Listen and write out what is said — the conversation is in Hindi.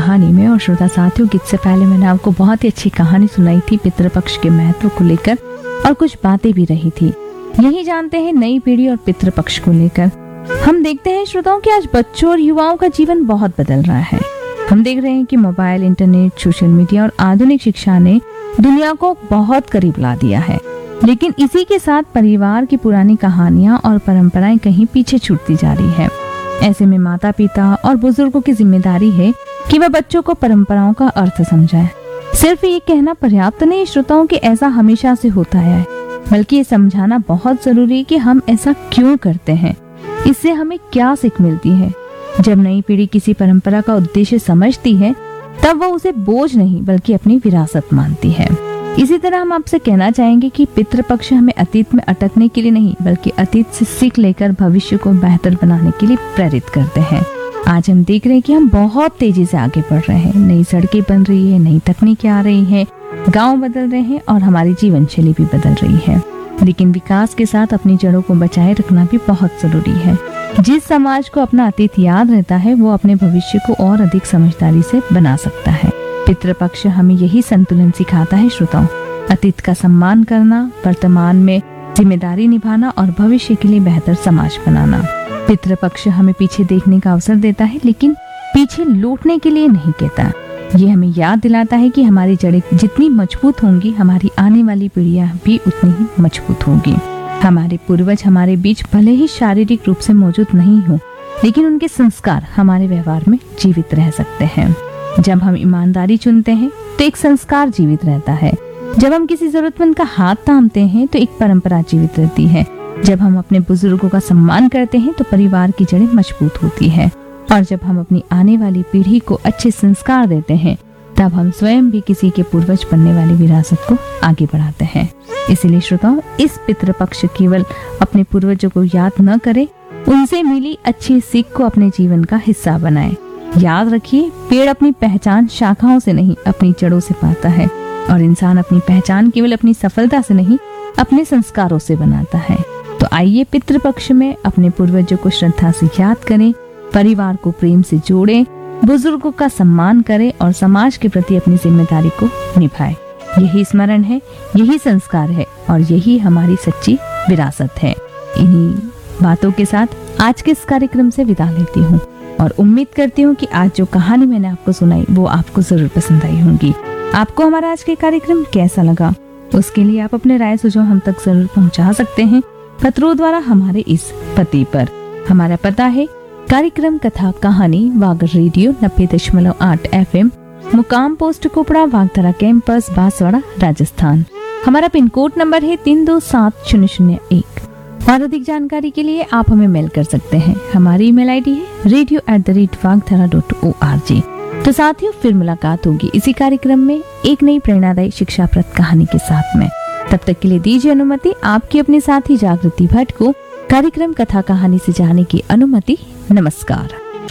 कहानी में। और श्रोता साथियों, इससे पहले मैंने आपको बहुत ही अच्छी कहानी सुनाई थी पितृपक्ष के महत्व को लेकर, और कुछ बातें भी रही थी। यही जानते हैं नई पीढ़ी और पितृपक्ष को लेकर। हम देखते हैं श्रोताओं कि आज बच्चों और युवाओं का जीवन बहुत बदल रहा है। हम देख रहे हैं कि मोबाइल, इंटरनेट, सोशल मीडिया और आधुनिक शिक्षा ने दुनिया को बहुत करीब ला दिया है, लेकिन इसी के साथ परिवार की पुरानी कहानियां और परंपराएं कहीं पीछे छूटती जा रही है। ऐसे में माता पिता और बुजुर्गों की जिम्मेदारी है कि वह बच्चों को परंपराओं का अर्थ समझाएं। सिर्फ ये कहना पर्याप्त नहीं श्रोताओं कि ऐसा हमेशा से होता है, बल्कि ये समझाना बहुत जरूरी है कि हम ऐसा क्यों करते हैं, इससे हमें क्या सीख मिलती है। जब नई पीढ़ी किसी परंपरा का उद्देश्य समझती है, तब वो उसे बोझ नहीं बल्कि अपनी विरासत मानती है। इसी तरह हम आपसे कहना चाहेंगे कि पितृपक्ष हमें अतीत में अटकने के लिए नहीं, बल्कि अतीत से सीख लेकर भविष्य को बेहतर बनाने के लिए प्रेरित करते हैं। आज हम देख रहे हैं कि हम बहुत तेजी से आगे बढ़ रहे हैं। नई सड़कें बन रही है, नई तकनीकें आ रही हैं, गांव बदल रहे हैं और हमारी जीवन शैली भी बदल रही है। लेकिन विकास के साथ अपनी जड़ों को बचाए रखना भी बहुत जरूरी है। जिस समाज को अपना अतीत याद रहता है, वो अपने भविष्य को और अधिक समझदारी से बना सकता है। पितृपक्ष हमें यही संतुलन सिखाता है श्रोताओं। अतीत का सम्मान करना, वर्तमान में जिम्मेदारी निभाना और भविष्य के लिए बेहतर समाज बनाना। पितृपक्ष हमें पीछे देखने का अवसर देता है, लेकिन पीछे लौटने के लिए नहीं कहता। ये हमें याद दिलाता है कि हमारी जड़ें जितनी मजबूत होंगी, हमारी आने वाली पीढ़ियां भी उतनी ही मजबूत होंगी। हमारे पूर्वज हमारे बीच भले ही शारीरिक रूप से मौजूद नहीं हो, लेकिन उनके संस्कार हमारे व्यवहार में जीवित रह सकते हैं। जब हम ईमानदारी चुनते हैं तो एक संस्कार जीवित रहता है। जब हम किसी जरूरतमंद का हाथ थामते हैं तो एक परंपरा जीवित रहती है। जब हम अपने बुजुर्गों का सम्मान करते हैं तो परिवार की जड़ें मजबूत होती है। और जब हम अपनी आने वाली पीढ़ी को अच्छे संस्कार देते हैं, तब हम स्वयं भी किसी के पूर्वज बनने वाली विरासत को आगे बढ़ाते हैं। इसलिए श्रोताओं, इस पितृपक्ष केवल अपने पूर्वजों को याद न करें, उनसे मिली अच्छी सीख को अपने जीवन का हिस्सा बनाएं। याद रखिए, पेड़ अपनी पहचान शाखाओं से नहीं, अपनी जड़ों से पाता है, और इंसान अपनी पहचान केवल अपनी सफलता से नहीं, अपने संस्कारों से बनाता है। तो आइए पितृपक्ष में अपने पूर्वजों को श्रद्धा से याद करें, परिवार को प्रेम से जोड़ें, बुजुर्गों का सम्मान करें और समाज के प्रति अपनी जिम्मेदारी को निभाएं। यही स्मरण है, यही संस्कार है और यही हमारी सच्ची विरासत है। इन्हीं बातों के साथ आज के इस कार्यक्रम से विदा लेती हूँ और उम्मीद करती हूँ कि आज जो कहानी मैंने आपको सुनाई वो आपको जरूर पसंद आई होंगी। आपको हमारा आज के कार्यक्रम कैसा लगा, उसके लिए आप अपने राय सुझाव हम तक जरूर पहुँचा सकते हैं पत्रों द्वारा हमारे इस पते पर। हमारा पता है कार्यक्रम कथा कहानी वागर रेडियो 90.8 FM, मुकाम पोस्ट कोपड़ा, वागधरा कैंपस, बांसवाड़ा, राजस्थान। हमारा पिन कोड नंबर है 327001। और अधिक जानकारी के लिए आप हमें मेल कर सकते हैं। हमारी ईमेल आईडी है radio@vagdhara.org। तो साथियों, फिर मुलाकात होगी इसी कार्यक्रम में एक नई प्रेरणादायी शिक्षाप्रद कहानी के साथ में। तब तक के लिए दीजिए अनुमति आपकी अपने साथी जागृति भट्ट को कार्यक्रम कथा कहानी से जाने की अनुमति। नमस्कार।